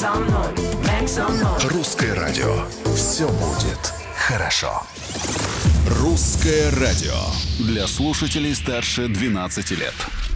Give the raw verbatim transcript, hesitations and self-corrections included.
со мной, Мэг со мной. Русское радио. Все будет хорошо. Русское радио. Для слушателей старше двенадцати лет.